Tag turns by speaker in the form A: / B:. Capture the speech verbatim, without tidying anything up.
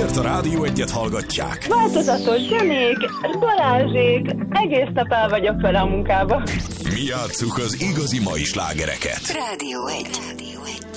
A: Miért a Rádió Egyet hallgatják?
B: Változatos zenék, Balázsék, egész nap el vagyok vele a munkába.
A: Mi játsszuk az igazi mai slágereket.
C: Rádió egy. Rádió egy.